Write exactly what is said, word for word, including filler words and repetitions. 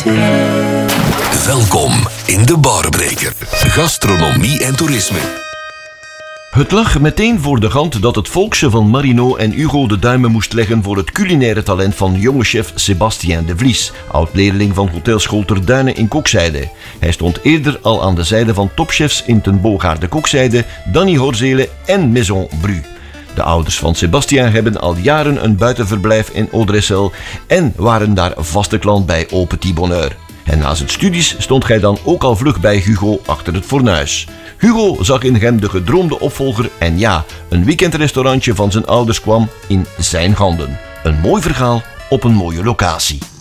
Welkom in de Barbreker. Gastronomie en toerisme. Het lag meteen voor de hand dat het volksje van Marino en Hugo de duimen moest leggen voor het culinaire talent van jonge chef Sébastien de Vries, oud-leerling van hotelschool Ter Duinen in Kokzijde. Hij stond eerder al aan de zijde van topchefs in Ten Boogaarde Kokzijde, Danny Horzele en Maison Bru. De ouders van Sébastien hebben al jaren een buitenverblijf in Audressel en waren daar vaste klant bij Au Petit Bonheur. En na zijn studies stond hij dan ook al vlug bij Hugo achter het fornuis. Hugo zag in hem de gedroomde opvolger en ja, een weekendrestaurantje van zijn ouders kwam in zijn handen. Een mooi verhaal op een mooie locatie.